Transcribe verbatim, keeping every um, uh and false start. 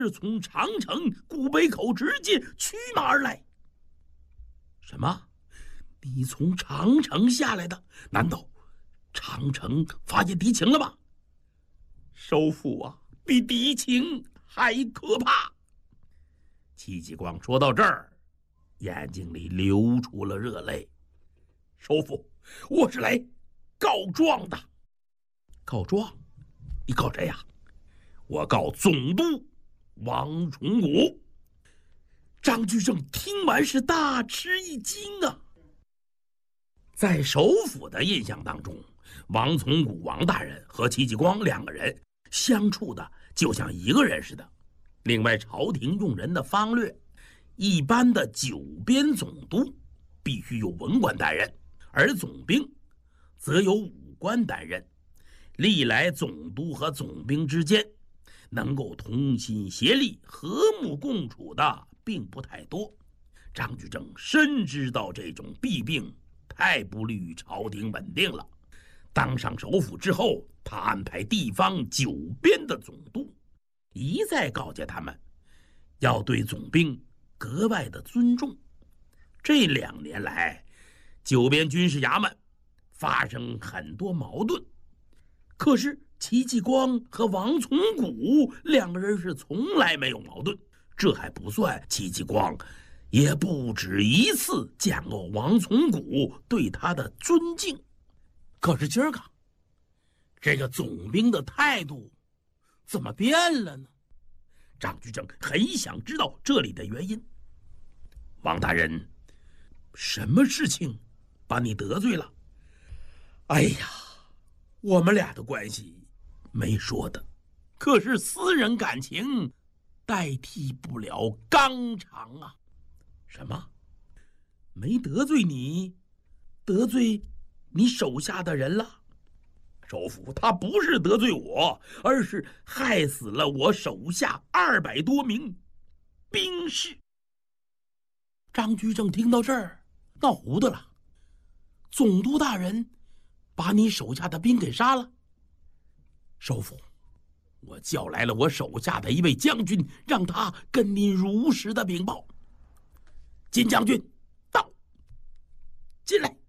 是从长城古北口直接驱马而来。什么？你从长城下来的？难道长城发现敌情了吗？首府啊，比敌情还可怕。戚继光说到这儿，眼睛里流出了热泪。首府，我是来告状的。告状？你告谁呀？我告总督王崇古。张居正听完是大吃一惊啊！在首府的印象当中，王从古王大人和戚继光两个人相处的就像一个人似的。另外，朝廷用人的方略，一般的九边总督必须由文官担任，而总兵则由武官担任。历来总督和总兵之间能够同心协力、和睦共处的并不太多。张居正深知道这种弊病太不利于朝廷稳定了。当上首辅之后，他安排地方九边的总督一再告诫他们要对总兵格外的尊重。这两年来，九边军事衙门发生很多矛盾，可是戚继光和王从古两个人是从来没有矛盾。这还不算，戚继光也不止一次讲过王从古对他的尊敬。可是今儿个这个总兵的态度怎么变了呢？张居正很想知道这里的原因。王大人，什么事情把你得罪了？哎呀，我们俩的关系没说的，可是私人感情代替不了纲常啊。什么？没得罪你，得罪你手下的人了？首辅，他不是得罪我，而是害死了我手下二百多名兵士。张居正听到这儿闹糊涂了。总督大人把你手下的兵给杀了？首辅，我叫来了我手下的一位将军，让他跟您如实的禀报。金将军到，进来。